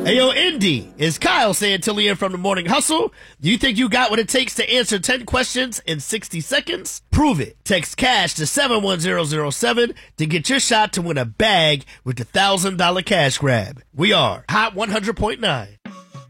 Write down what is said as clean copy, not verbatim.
Hey, yo, Indy, is Kyle Santillian from the Morning Hustle? Do you think you got what it takes to answer 10 questions in 60 seconds? Prove it. Text CASH to 71007 to get your shot to win a bag with the $1,000 cash grab. We are Hot 100.9.